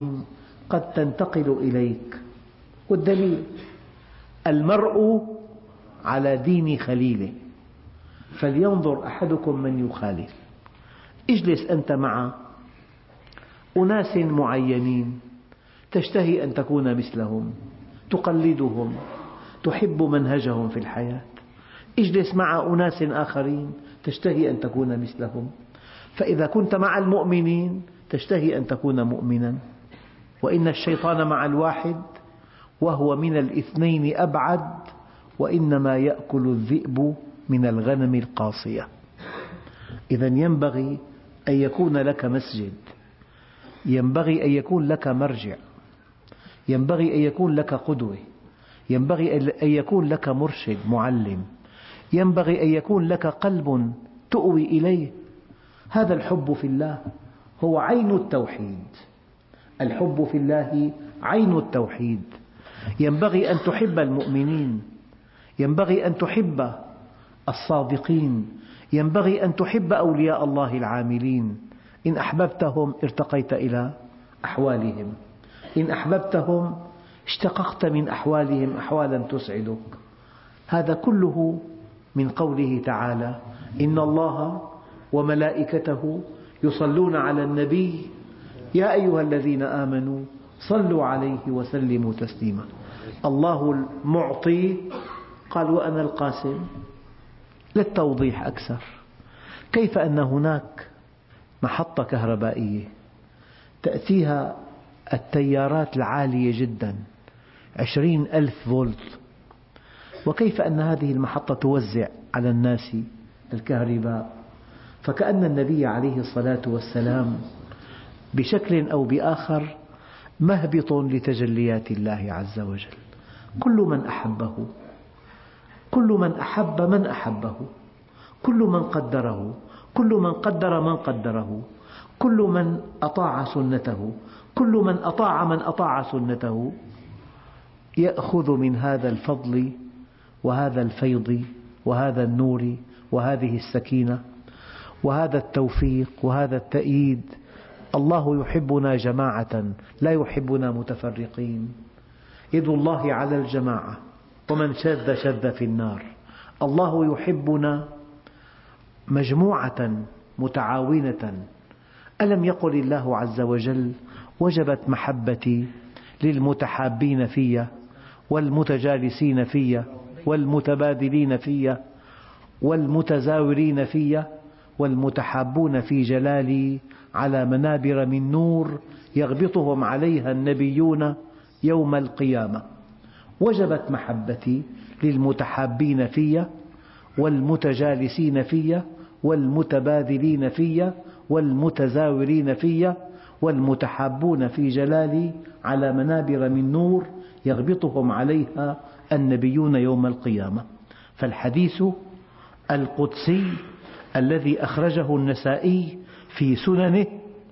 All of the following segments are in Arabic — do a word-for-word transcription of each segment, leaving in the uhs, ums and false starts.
قد تنتقل إليك. والدليل المرء على دين خليله، فلينظر أحدكم من يخالل. اجلس أنت مع أناس معينين تشتهي أن تكون مثلهم، تقلدهم، تحب منهجهم في الحياة. اجلس مع أناس آخرين تشتهي أن تكون مثلهم، فإذا كنت مع المؤمنين تشتهي أن تكون مؤمنا. وإن الشيطان مع الواحد وهو من الاثنين أبعد، وإنما يأكل الذئب من الغنم القاصية. إذا ينبغي أن يكون لك مسجد، ينبغي أن يكون لك مرجع، ينبغي أن يكون لك قدوة، ينبغي أن يكون لك مرشد معلم، ينبغي أن يكون لك قلب تؤوي إليه. هذا الحب في الله هو عين التوحيد. الحب في الله عين التوحيد. ينبغي أن تحب المؤمنين، ينبغي أن تحب الصادقين، ينبغي أن تحب أولياء الله العاملين. إن أحببتهم ارتقيت إلى أحوالهم، إن أحببتهم اشتققت من أحوالهم أحوالا تسعدك. هذا كله من قوله تعالى: إن الله وملائكته يصلون على النبي يا أيها الذين آمنوا صلوا عليه وسلموا تسليما. الله المعطي قال وأنا القاسم. للتوضيح أكثر، كيف أن هناك محطة كهربائية تأتيها التيارات العالية جدا عشرين ألف فولت، وكيف أن هذه المحطة توزع على الناس الكهرباء، فكأن النبي عليه الصلاة والسلام بشكل أو بآخر مهبط لتجليات الله عز وجل. كل من أحبه، كل من أحب من أحبه، كل من قدره، كل من قدر من قدره، كل من أطاع سنته، كل من أطاع من أطاع سنته، يأخذ من هذا الفضل وهذا الفيض وهذا النور وهذه السكينة وهذا التوفيق وهذا التأييد. الله يحبنا جماعة، لا يحبنا متفرقين. يد الله على الجماعة، ومن شذ شذ في النار. الله يحبنا مجموعة متعاونة. ألم يقل الله عز وجل: وجبت محبتي للمتحابين في والمتجالسين في والمتبادلين في والمتزاورين في والمتحابون في جلالي على منابر من نور يغبطهم عليها النبيون يوم القيامة. وجبت محبتي للمتحابين في والمتجالسين في والمتبادلين في والمتزاورين في والمتحابون في جلالي على منابر من نور يغبطهم عليها النبيون يوم القيامة. فالحديث القدسي الذي أخرجه النسائي في سننه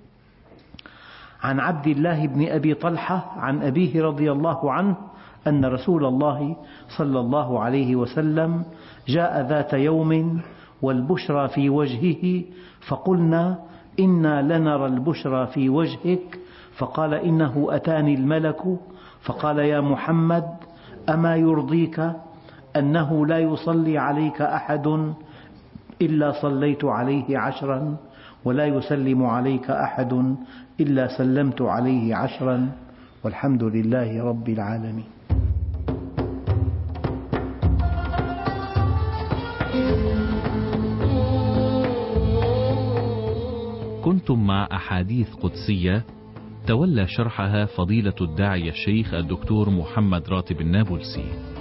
عن عبد الله بن أبي طلحة عن أبيه رضي الله عنه أن رسول الله صلى الله عليه وسلم جاء ذات يوم والبشرى في وجهه، فقلنا: إنا لنرى البشرى في وجهك. فقال: إنه أتاني الملك فقال: يا محمد، أما يرضيك أنه لا يصلي عليك أحد إلا صليت عليه عشرا، ولا يسلم عليك أحد إلا سلمت عليه عشرا، والحمد لله رب العالمين. كنتم مع أحاديث قدسية تولى شرحها فضيلة الداعية الشيخ الدكتور محمد راتب النابلسي.